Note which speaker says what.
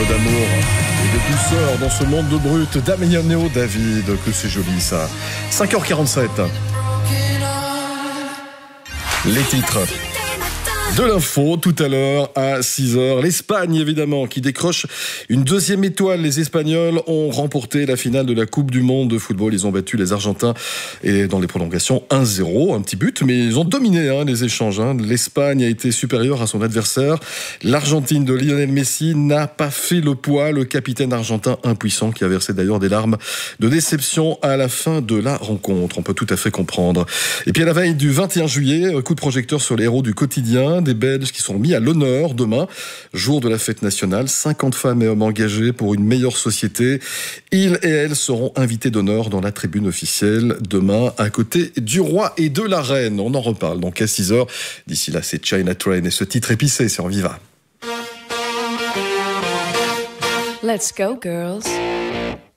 Speaker 1: peu d'amour et de douceur dans ce monde de brut. Damiano David, que c'est joli ça. 5h47. Les titres de l'info tout à l'heure à 6h. L'Espagne évidemment qui décroche une deuxième étoile. Les Espagnols ont remporté la finale de la Coupe du Monde de football. Ils ont battu les Argentins et dans les prolongations 1-0. Un petit but mais ils ont dominé les échanges. L'Espagne a été supérieure à son adversaire. L'Argentine de Lionel Messi n'a pas fait le poids. Le capitaine argentin impuissant qui a versé d'ailleurs des larmes de déception à la fin de la rencontre. On peut tout à fait comprendre. Et puis à la veille du 21 juillet, coup de projecteur sur les héros du quotidien. Des Belges qui sont mis à l'honneur demain, jour de la fête nationale. 50 femmes et hommes engagés pour une meilleure société. Ils et elles seront invités d'honneur dans la tribune officielle demain, à côté du roi et de la reine. On en reparle donc à 6h. D'ici là, c'est China Train et ce titre épicé sur Viva.
Speaker 2: Let's go, girls.